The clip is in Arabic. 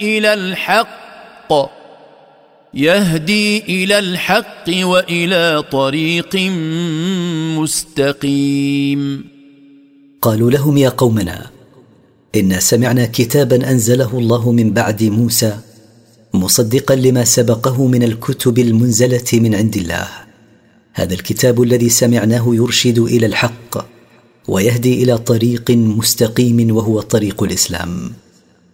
إلى الحق وإلى طريق مستقيم. قالوا لهم: يا قومنا، إنا سمعنا كتابا أنزله الله من بعد موسى مصدقا لما سبقه من الكتب المنزلة من عند الله. هذا الكتاب الذي سمعناه يرشد إلى الحق ويهدي إلى طريق مستقيم، وهو طريق الإسلام.